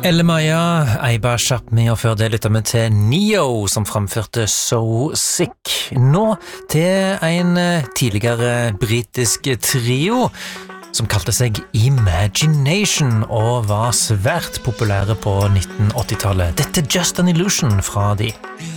Elle Maya, Aiba Sharpme og før det lytter vi til Neo som framførte So Sick. Nå til en tidligere britisk trio som kalte seg Imagination og var svært populære på 1980-tallet. Dette er Just an Illusion fra de.